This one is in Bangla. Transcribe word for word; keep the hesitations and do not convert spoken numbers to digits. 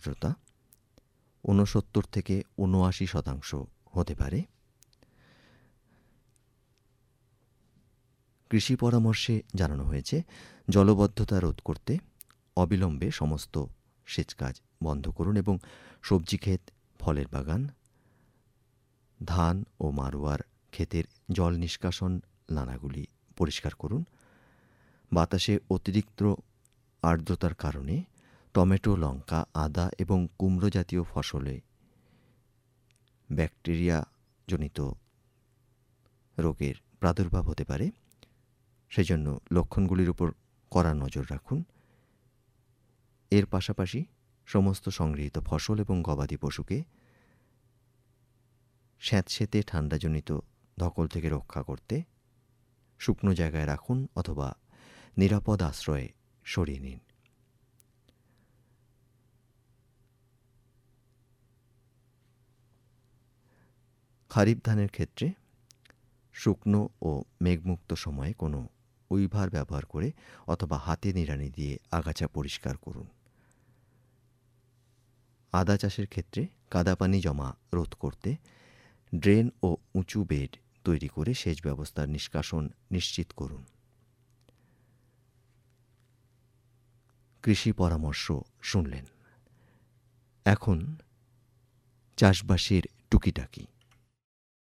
আর্দ্রতা ঊনসত্তর থেকে ঊনআশি শতাংশ হতে পারে। কৃষি পরামর্শে জানানো হয়েছে জলবদ্ধতা রোধ করতে অবিলম্বে সমস্ত সেচ কাজ বন্ধ করুন এবং সবজি ক্ষেত, ফলের বাগান, ধান ও মাড়োয়ার ক্ষেতের জল নিষ্কাশন নালাগুলি পরিষ্কার করুন। বাতাসে অতিরিক্ত আর্দ্রতার কারণে টমেটো, লঙ্কা, আদা এবং কুমড়ো জাতীয় ফসলে ব্যাকটেরিয়াজনিত রোগের প্রাদুর্ভাব হতে পারে। সেজন্য লক্ষণগুলির উপর কড়া নজর রাখুন। এর পাশাপাশি সমস্ত সংগৃহীত ফসল এবং গবাদি পশুকে স্যাঁতসেঁতে ঠান্ডাজনিত ধকল থেকে রক্ষা করতে শুকনো জায়গায় রাখুন অথবা নিরাপদ আশ্রয়ে সরিয়ে নিন। খারিফ ধানের ক্ষেত্রে শুকনো ও মেঘমুক্ত সময়ে কোনো উইভার ব্যবহার করে অথবা হাতে নিড়ানি দিয়ে আগাছা পরিষ্কার করুন। আদা চাষের ক্ষেত্রে কাদাপানি জমা রোধ করতে ড্রেন ও উঁচু বেড তৈরি করে সেচ ব্যবস্থার নিষ্কাশন নিশ্চিত করুন। কৃষি পরামর্শ শুনলেন। এখন চাষবাসের টুকিটাকি।